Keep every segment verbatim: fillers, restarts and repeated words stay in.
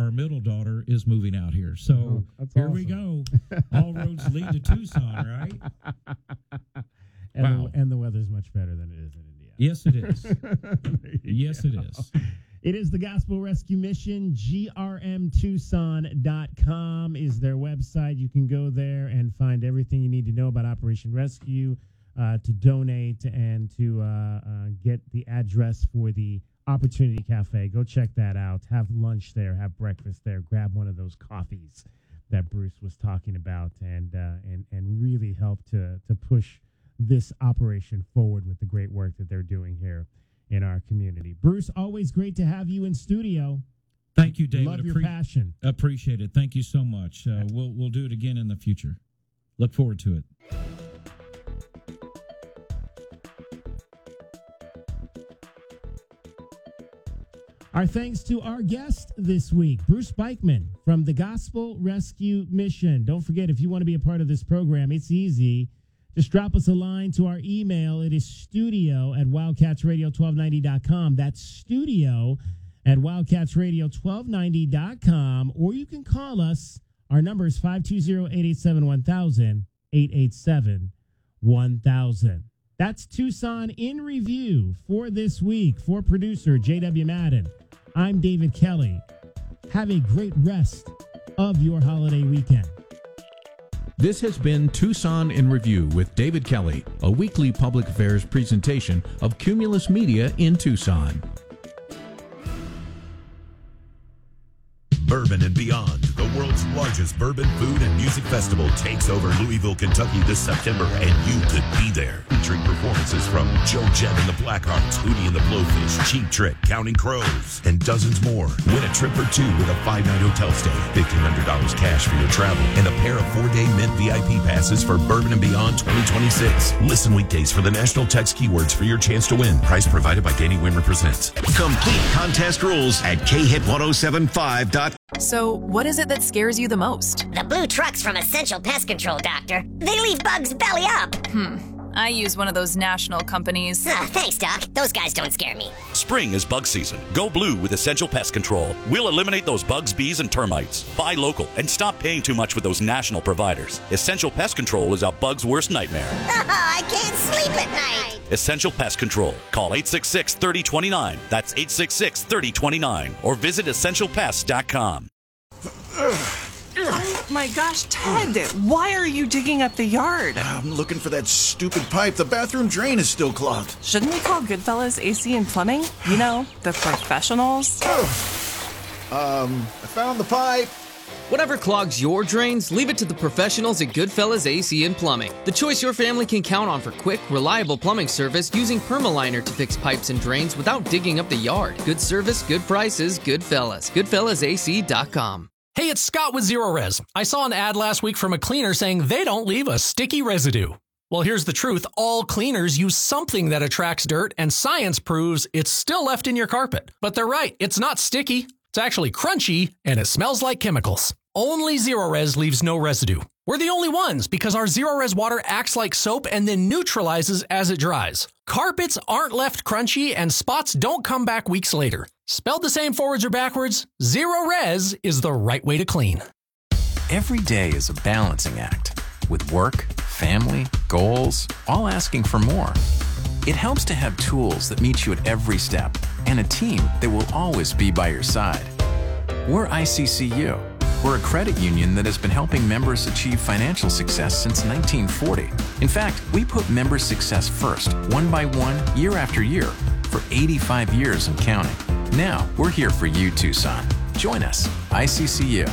our middle daughter is moving out here. So oh, here awesome. we go. All roads lead to Tucson, right? and, Wow. the, and the weather's much better than it is in India. Yes, it is. Yes, go. it is. It is the Gospel Rescue Mission. G R M Tucson dot com is their website. You can go there and find everything you need to know about Operation Rescue, uh, to donate, and to uh, uh, get the address for the Opportunity Cafe. Go check that out. Have lunch there. Have breakfast there. Grab one of those coffees that Bruce was talking about, and uh, and and really help to to push this operation forward with the great work that they're doing here in our community. Bruce, always great to have you in studio. Thank you, David. Love your Appre- passion. Appreciate it. Thank you so much. Uh, we'll we'll do it again in the future. Look forward to it. Our thanks to our guest this week, Bruce Beichman from the Gospel Rescue Mission. Don't forget, if you want to be a part of this program, it's easy. Just drop us a line to our email. It is studio at wildcats radio twelve ninety dot com. That's studio at wildcats radio twelve ninety dot com. Or you can call us. Our number is five two zero, eight eight seven, one thousand, eight eight seven, one thousand. That's Tucson in Review for this week. For producer J W Madden, I'm David Kelly. Have a great rest of your holiday weekend. This has been Tucson in Review with David Kelly, a weekly public affairs presentation of Cumulus Media in Tucson. Bourbon and Beyond, the world's largest bourbon, food, and music festival, takes over Louisville, Kentucky this September, and you could be there. Featuring performances from Joe Jett and the Blackhearts, Hootie and the Blowfish, Cheap Trick, Counting Crows, and dozens more. Win a trip or two with a five-night hotel stay, fifteen hundred dollars cash for your travel, and a pair of four-day Mint V I P passes for Bourbon and Beyond twenty twenty-six. Listen weekdays for the national text keywords for your chance to win. Price provided by Danny Wimmer Presents. Complete contest rules at K hit ten seventy-five dot com. So, what is it that scares you the most? The blue trucks from Essential Pest Control, Doctor. They leave bugs belly up. Hmm. I use one of those national companies. Ah, thanks, Doc. Those guys don't scare me. Spring is bug season. Go blue with Essential Pest Control. We'll eliminate those bugs, bees, and termites. Buy local and stop paying too much with those national providers. Essential Pest Control is a bug's worst nightmare. Oh, I can't sleep at night. Essential Pest Control. Call eight six six, three oh two nine. That's eight six six, three oh two nine. Or visit essential pest dot com. Oh my gosh, Ted, why are you digging up the yard? I'm looking for that stupid pipe. The bathroom drain is still clogged. Shouldn't we call Goodfellas A C and Plumbing? You know, the professionals? um, I found the pipe. Whatever clogs your drains, leave it to the professionals at Goodfellas A C and Plumbing. The choice your family can count on for quick, reliable plumbing service using Permaliner to fix pipes and drains without digging up the yard. Good service, good prices, Goodfellas. Goodfellas A C dot com. Hey, it's Scott with Zero Res. I saw an ad last week from a cleaner saying they don't leave a sticky residue. Well, here's the truth. All cleaners use something that attracts dirt, and science proves it's still left in your carpet. But they're right. It's not sticky. It's actually crunchy, and it smells like chemicals. Only Zero Res leaves no residue. We're the only ones because our Zero Res water acts like soap and then neutralizes as it dries. Carpets aren't left crunchy, and spots don't come back weeks later. Spelled the same forwards or backwards, Zero Res is the right way to clean. Every day is a balancing act, with work, family, goals, all asking for more. It helps to have tools that meet you at every step and a team that will always be by your side. We're I C C U. We're a credit union that has been helping members achieve financial success since nineteen forty. In fact, we put member success first, one by one, year after year, for eighty-five years and counting. Now, we're here for you, Tucson. Join us, I C C U.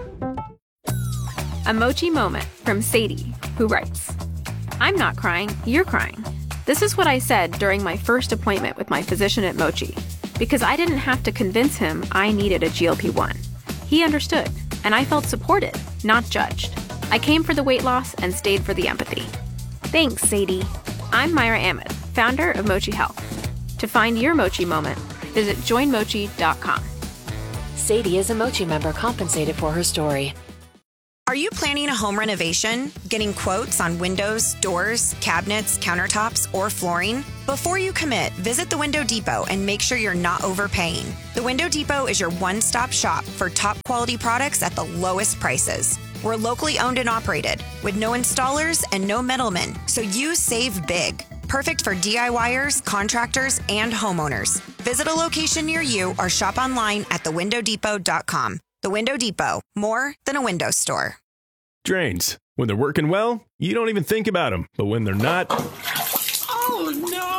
A Mochi moment from Sadie, who writes, I'm not crying, you're crying. This is what I said during my first appointment with my physician at Mochi, because I didn't have to convince him I needed a G L P one. He understood, and I felt supported, not judged. I came for the weight loss and stayed for the empathy. Thanks, Sadie. I'm Myra Ahmed, founder of Mochi Health. To find your Mochi moment, visit join mochi dot com. Sadie is a Mochi member compensated for her story. Are you planning a home renovation? Getting quotes on windows, doors, cabinets, countertops, or flooring? Before you commit, visit the Window Depot and make sure you're not overpaying. The Window Depot is your one-stop shop for top quality products at the lowest prices. We're locally owned and operated with no installers and no middlemen, so you save big. Perfect for DIYers, contractors, and homeowners. Visit a location near you or shop online at the window depot dot com. The Window Depot, more than a window store. Drains. When they're working well, you don't even think about them. But when they're not... Oh,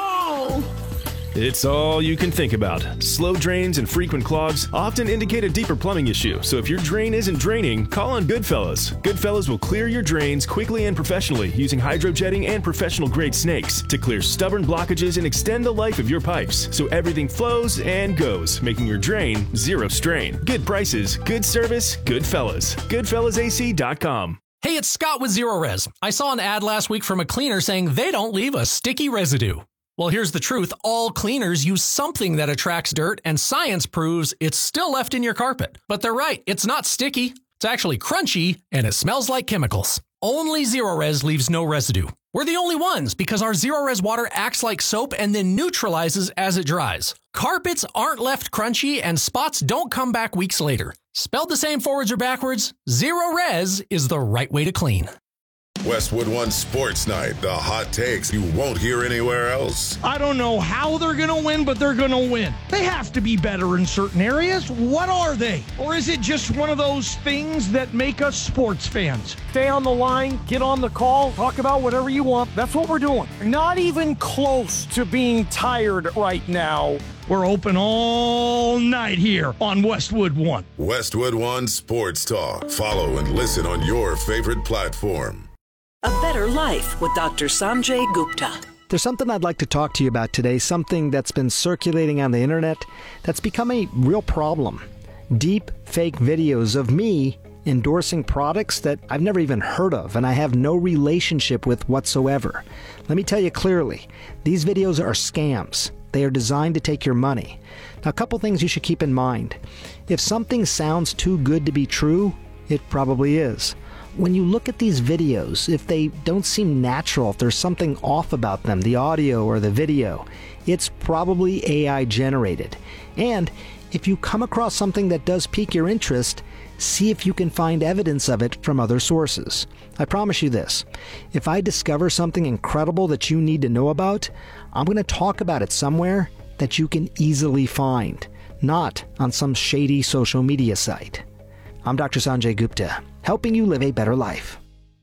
no! It's all you can think about. Slow drains and frequent clogs often indicate a deeper plumbing issue. So if your drain isn't draining, call on Goodfellas. Goodfellas will clear your drains quickly and professionally using hydrojetting and professional-grade snakes to clear stubborn blockages and extend the life of your pipes so everything flows and goes, making your drain zero strain. Good prices, good service, Goodfellas. Goodfellas A C dot com. Hey, it's Scott with Zero Res. I saw an ad last week from a cleaner saying they don't leave a sticky residue. Well, here's the truth. All cleaners use something that attracts dirt, and science proves it's still left in your carpet. But they're right. It's not sticky. It's actually crunchy, and it smells like chemicals. Only Zero Res leaves no residue. We're the only ones because our Zero Res water acts like soap and then neutralizes as it dries. Carpets aren't left crunchy, and spots don't come back weeks later. Spelled the same forwards or backwards, Zero Res is the right way to clean. Westwood One Sports Night, the hot takes you won't hear anywhere else. I don't know how they're going to win, but they're going to win. They have to be better in certain areas. What are they? Or is it just one of those things that make us sports fans? Stay on the line, get on the call, talk about whatever you want. That's what we're doing. Not even close to being tired right now. We're open all night here on Westwood One. Westwood One Sports Talk. Follow and listen on your favorite platform. A Better Life with Doctor Sanjay Gupta. There's something I'd like to talk to you about today, something that's been circulating on the internet that's become a real problem. Deep fake videos of me endorsing products that I've never even heard of and I have no relationship with whatsoever. Let me tell you clearly, these videos are scams. They are designed to take your money. Now, a couple things you should keep in mind. If something sounds too good to be true, it probably is. When you look at these videos, if they don't seem natural, if there's something off about them, the audio or the video, it's probably A I generated. And if you come across something that does pique your interest, see if you can find evidence of it from other sources. I promise you this, if I discover something incredible that you need to know about, I'm going to talk about it somewhere that you can easily find, not on some shady social media site. I'm Doctor Sanjay Gupta, helping you live a better life.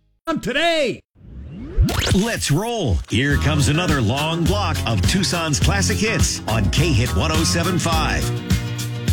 Today. Let's roll. Here comes another long block of Tucson's classic hits on K-Hit one oh seven point five.